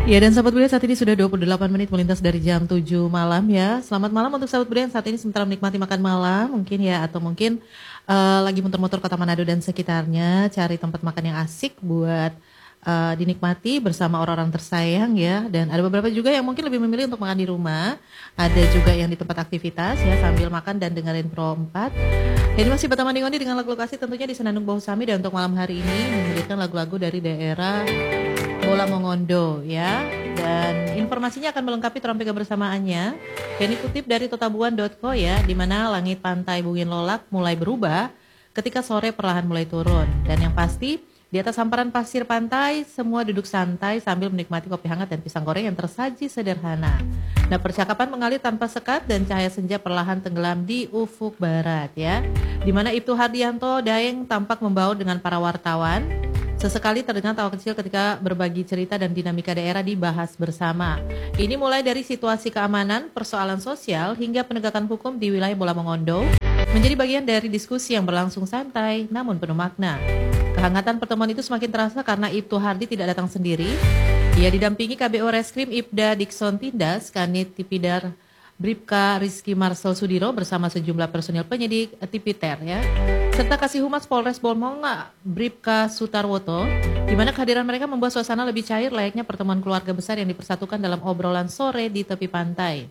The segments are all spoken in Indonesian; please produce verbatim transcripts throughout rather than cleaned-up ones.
Ya, dan sahabat budaya saat ini sudah dua puluh delapan menit melintas dari jam tujuh malam ya. Selamat malam untuk sahabat budaya yang saat ini sementara menikmati makan malam mungkin ya, atau mungkin uh, lagi muter-muter kota Manado dan sekitarnya, cari tempat makan yang asik buat uh, dinikmati bersama orang-orang tersayang ya. Dan ada beberapa juga yang mungkin lebih memilih untuk makan di rumah, ada juga yang di tempat aktivitas ya sambil makan dan dengerin Pro empat. Ini masih Batam Ngondi dengan lagu lokasi tentunya di Senandung Bawusami, dan untuk malam hari ini menghadirkan lagu-lagu dari daerah Bola Mongondo ya, dan informasinya akan melengkapi trompet kebersamaannya yang dikutip dari totabuan dot co ya, di mana langit pantai Bungin Lolak mulai berubah ketika sore perlahan mulai turun, dan yang pasti di atas hamparan pasir pantai semua duduk santai sambil menikmati kopi hangat dan pisang goreng yang tersaji sederhana. Nah, percakapan mengalir tanpa sekat dan cahaya senja perlahan tenggelam di ufuk barat ya, di mana Ibtu Hardianto Daeng tampak membaur dengan para wartawan. Sesekali terdengar tawa kecil ketika berbagi cerita dan dinamika daerah dibahas bersama. Ini mulai dari situasi keamanan, persoalan sosial, hingga penegakan hukum di wilayah Bola Mongondo, menjadi bagian dari diskusi yang berlangsung santai namun penuh makna. Kehangatan pertemuan itu semakin terasa karena Ibtu Hardi tidak datang sendiri. Ia didampingi K B O Reskrim Ibda Dikson Tindas, Kanit Tipidar Bribka Rizky Marcel Sudiro bersama sejumlah personil penyidik Tipiter ya, serta Kasih Humas Polres Bolmong Bribka Sutarwoto, di mana kehadiran mereka membuat suasana lebih cair layaknya pertemuan keluarga besar yang dipersatukan dalam obrolan sore di tepi pantai.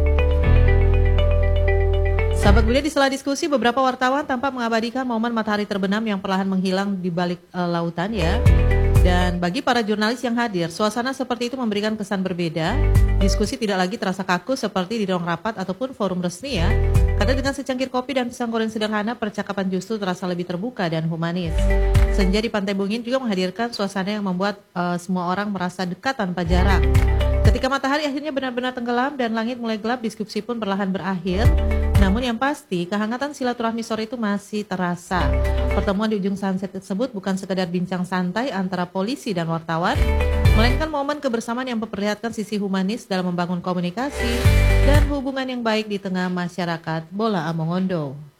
Sahabat budaya, di sela diskusi beberapa wartawan tampak mengabadikan momen matahari terbenam yang perlahan menghilang di balik uh, lautan ya. Dan bagi para jurnalis yang hadir, suasana seperti itu memberikan kesan berbeda. Diskusi tidak lagi terasa kaku seperti di ruang rapat ataupun forum resmi ya. Karena dengan secangkir kopi dan pisang goreng sederhana, percakapan justru terasa lebih terbuka dan humanis. Senja di Pantai Bungin juga menghadirkan suasana yang membuat uh, semua orang merasa dekat tanpa jarak. Ketika matahari akhirnya benar-benar tenggelam dan langit mulai gelap, diskusi pun perlahan berakhir. Namun yang pasti, kehangatan silaturahmi sore itu masih terasa. Pertemuan di ujung sunset tersebut bukan sekedar bincang santai antara polisi dan wartawan, melainkan momen kebersamaan yang memperlihatkan sisi humanis dalam membangun komunikasi dan hubungan yang baik di tengah masyarakat Bola Mongondo.